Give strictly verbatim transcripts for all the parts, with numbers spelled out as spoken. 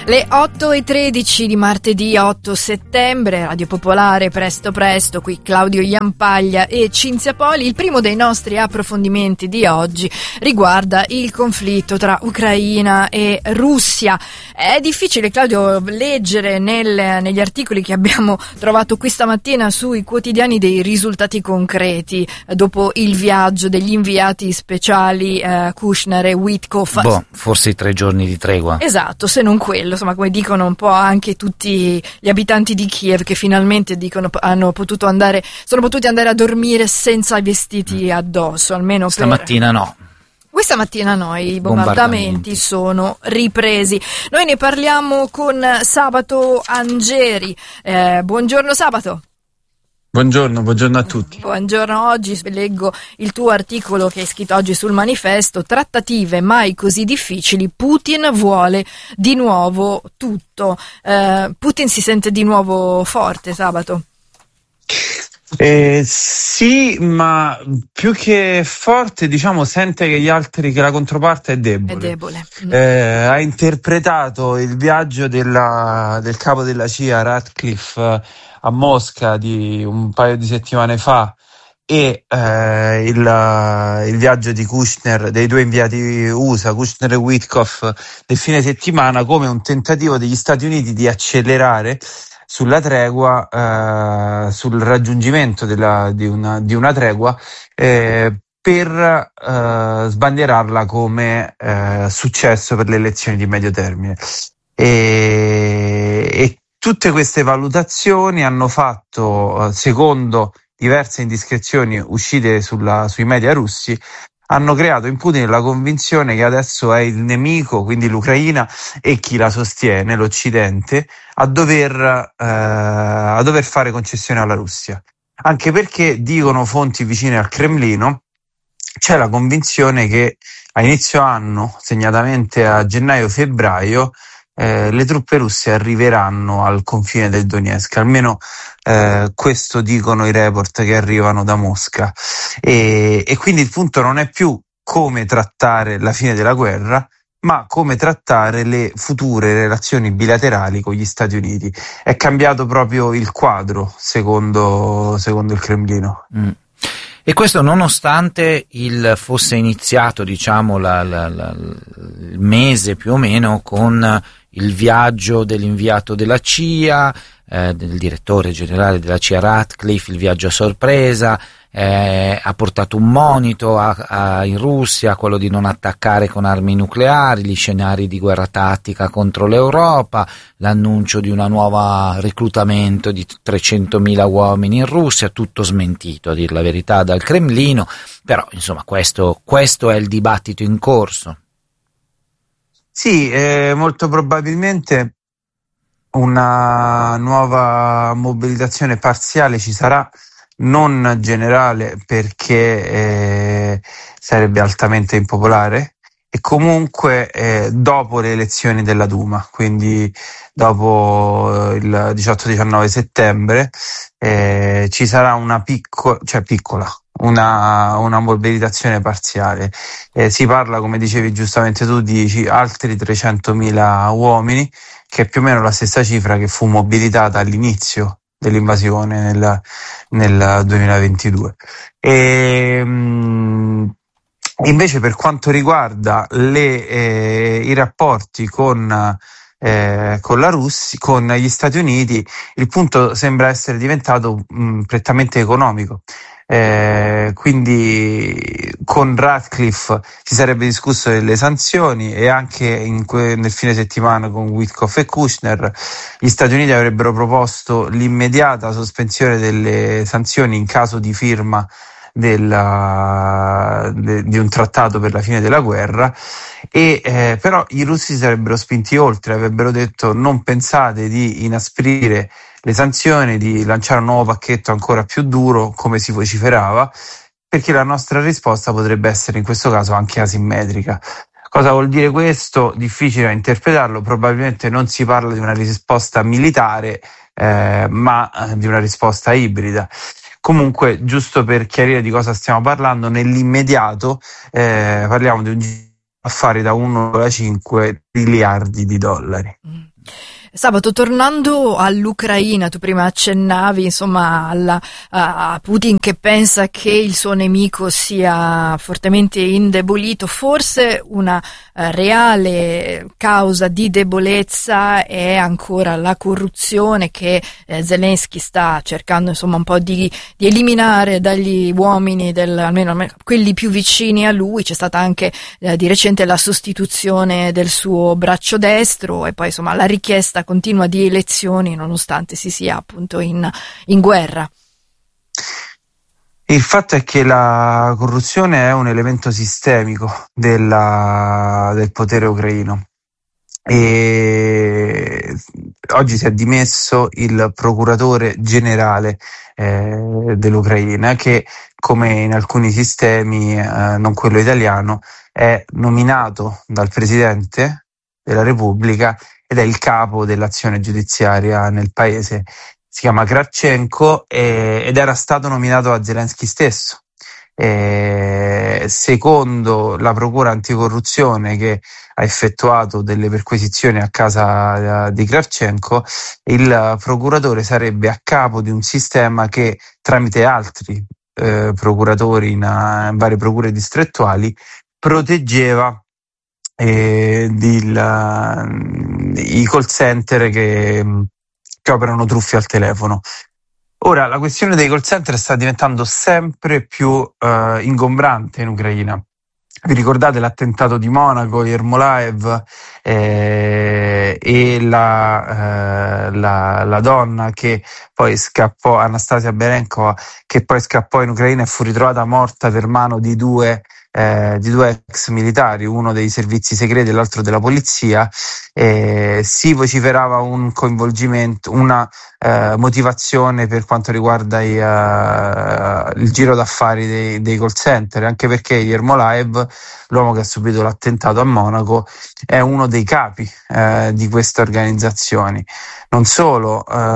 Le otto e tredici di martedì otto settembre, Radio Popolare, presto presto, qui Claudio Iampaglia e Cinzia Poli. Il primo dei nostri approfondimenti di oggi riguarda il conflitto tra Ucraina e Russia. È difficile, Claudio, leggere nel, negli articoli che abbiamo trovato questa mattina sui quotidiani dei risultati concreti eh, dopo il viaggio degli inviati speciali eh, Kushner e Witkoff. Boh, forse i tre giorni di tregua. Esatto, se non quello. Insomma, come dicono un po' anche tutti gli abitanti di Kiev, che finalmente dicono hanno potuto andare, sono potuti andare a dormire senza i vestiti addosso, almeno stamattina per... no. Questa mattina no, i bombardamenti, bombardamenti sono ripresi. Noi ne parliamo con Sabato Angeri. Eh, buongiorno Sabato. Buongiorno, buongiorno a tutti. Buongiorno, oggi leggo il tuo articolo che hai scritto oggi sul Manifesto, trattative mai così difficili, Putin vuole di nuovo tutto. Eh, Putin si sente di nuovo forte, Sabato? Eh, sì, ma più che forte, diciamo, sente che gli altri, che la controparte è debole. È debole. Eh, ha interpretato il viaggio della, del capo della C I A, Ratcliffe, a Mosca di un paio di settimane fa e eh, il, il viaggio di Kushner, dei due inviati U S A, Kushner e Witkoff, del fine settimana, come un tentativo degli Stati Uniti di accelerare sulla tregua, eh, sul raggiungimento della, di, una, di una tregua eh, per eh, sbandierarla come eh, successo per le elezioni di medio termine. E, e tutte queste valutazioni hanno fatto, secondo diverse indiscrezioni uscite sulla, sui media russi, hanno creato in Putin la convinzione che adesso è il nemico, quindi l'Ucraina, e chi la sostiene, l'Occidente, a dover, eh, a dover fare concessioni alla Russia. Anche perché, dicono fonti vicine al Cremlino, c'è la convinzione che a inizio anno, segnatamente a gennaio-febbraio, Eh, le truppe russe arriveranno al confine del Donetsk, almeno eh, questo dicono i report che arrivano da Mosca, e, e quindi il punto non è più come trattare la fine della guerra, ma come trattare le future relazioni bilaterali con gli Stati Uniti. È cambiato proprio il quadro, secondo, secondo il Cremlino. Mm. E questo nonostante il fosse iniziato, diciamo, la, la, la, il mese più o meno con il viaggio dell'inviato della C I A, eh, del direttore generale della C I A Ratcliffe, il viaggio a sorpresa, eh, ha portato un monito a, a, in Russia, quello di non attaccare con armi nucleari, gli scenari di guerra tattica contro l'Europa, l'annuncio di una nuova reclutamento di trecentomila uomini in Russia, tutto smentito a dir la verità dal Cremlino, però insomma questo, questo è il dibattito in corso. Sì, eh, molto probabilmente una nuova mobilitazione parziale ci sarà, non generale perché eh, sarebbe altamente impopolare, e comunque eh, dopo le elezioni della Duma, quindi dopo il diciotto diciannove settembre eh, ci sarà una piccola, cioè piccola, una, una mobilitazione parziale. Eh, si parla, come dicevi giustamente tu, di altri trecentomila uomini, che è più o meno la stessa cifra che fu mobilitata all'inizio dell'invasione nel, nel duemilaventidue. E, mh, invece per quanto riguarda le, eh, i rapporti con, eh, con la Russia, con gli Stati Uniti, il punto sembra essere diventato mh, prettamente economico. Eh, quindi con Ratcliffe si sarebbe discusso delle sanzioni, e anche in que- nel fine settimana con Witkoff e Kushner gli Stati Uniti avrebbero proposto l'immediata sospensione delle sanzioni in caso di firma della, de, di un trattato per la fine della guerra, e eh, però i russi si sarebbero spinti oltre, avrebbero detto: non pensate di inasprire le sanzioni, di lanciare un nuovo pacchetto ancora più duro, come si vociferava, perché la nostra risposta potrebbe essere in questo caso anche asimmetrica. Cosa vuol dire questo? Difficile da interpretarlo, probabilmente non si parla di una risposta militare, eh, ma di una risposta ibrida. Comunque, giusto per chiarire di cosa stiamo parlando, nell'immediato eh, parliamo di un affari da uno virgola cinque miliardi di dollari. Sabato, tornando all'Ucraina, tu prima accennavi insomma alla, a Putin che pensa che il suo nemico sia fortemente indebolito. Forse una uh, reale causa di debolezza è ancora la corruzione che eh, Zelensky sta cercando insomma un po' di, di eliminare dagli uomini, del, almeno, almeno quelli più vicini a lui. C'è stata anche eh, di recente la sostituzione del suo braccio destro e poi insomma la richiesta continua di elezioni nonostante si sia appunto in, in guerra. Il fatto è che la corruzione è un elemento sistemico della, del potere ucraino e oggi si è dimesso il procuratore generale eh, dell'Ucraina che, come in alcuni sistemi, eh, non quello italiano, è nominato dal Presidente della Repubblica ed è il capo dell'azione giudiziaria nel paese. Si chiama Kravchenko e, ed era stato nominato da Zelensky stesso. E, secondo la procura anticorruzione che ha effettuato delle perquisizioni a casa di Kravchenko, il procuratore sarebbe a capo di un sistema che tramite altri eh, procuratori in, in varie procure distrettuali proteggeva E di la, i call center che, che operano truffe al telefono. Ora, la questione dei call center sta diventando sempre più eh, ingombrante in Ucraina. Vi ricordate l'attentato di Monaco, Yermolaev eh, e la, eh, la, la donna che poi scappò, Anastasia Berenkova, che poi scappò in Ucraina e fu ritrovata morta per mano di due Eh, di due ex militari, uno dei servizi segreti e l'altro della polizia. Eh, si vociferava un coinvolgimento, una eh, motivazione per quanto riguarda i, uh, il giro d'affari dei, dei call center, anche perché Yermolaev, l'uomo che ha subito l'attentato a Monaco, è uno dei capi eh, di queste organizzazioni. Non solo, eh,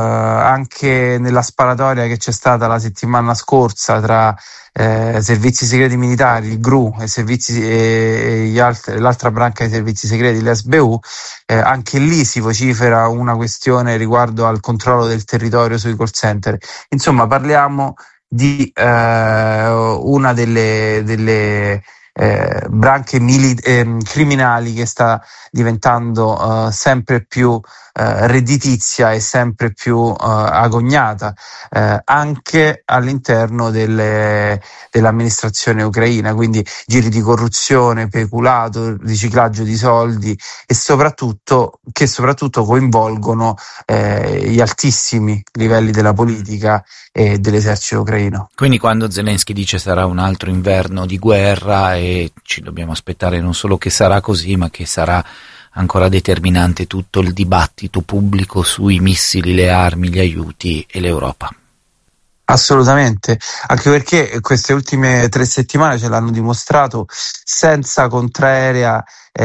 anche nella sparatoria che c'è stata la settimana scorsa tra Eh, servizi segreti militari, il G R U e, servizi, e, e gli altri, l'altra branca dei servizi segreti, l'S B U, eh, anche lì si vocifera una questione riguardo al controllo del territorio sui call center. Insomma, parliamo di eh, una delle, delle eh, branche mili- eh, criminali che sta diventando eh, sempre più eh, redditizia e sempre più eh, agognata eh, anche all'interno delle, dell'amministrazione ucraina, quindi giri di corruzione, peculato, riciclaggio di soldi e soprattutto che soprattutto coinvolgono eh, gli altissimi livelli della politica e dell'esercito ucraino. Quindi quando Zelensky dice sarà un altro inverno di guerra e ci dobbiamo aspettare non solo che sarà così, ma che sarà ancora determinante tutto il dibattito pubblico sui missili, le armi, gli aiuti e l'Europa. Assolutamente, anche perché queste ultime tre settimane ce l'hanno dimostrato, senza contraerea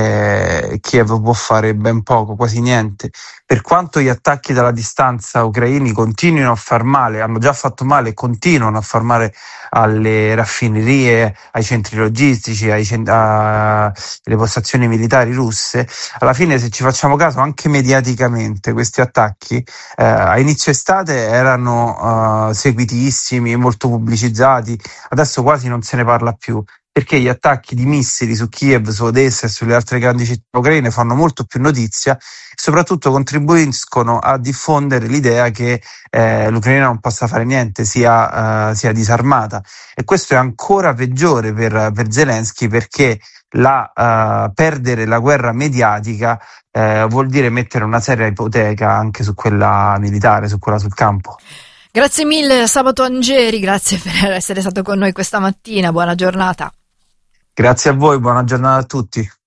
eh, Kiev può fare ben poco, quasi niente. Per quanto gli attacchi dalla distanza ucraini continuino a far male, hanno già fatto male e continuano a far male alle raffinerie, ai centri logistici, ai cent- alle postazioni militari russe, alla fine, se ci facciamo caso, anche mediaticamente questi attacchi eh, a inizio estate erano uh, seguitissimi, molto pubblicizzati, adesso quasi non se ne parla più, perché gli attacchi di missili su Kiev, su Odessa e sulle altre grandi città ucraine fanno molto più notizia e soprattutto contribuiscono a diffondere l'idea che eh, l'Ucraina non possa fare niente, sia, uh, sia disarmata, e questo è ancora peggiore per, per Zelensky, perché la, uh, perdere la guerra mediatica uh, vuol dire mettere una seria ipoteca anche su quella militare, su quella sul campo. Grazie mille Sabato Angeri, grazie per essere stato con noi questa mattina, buona giornata. Grazie a voi, buona giornata a tutti.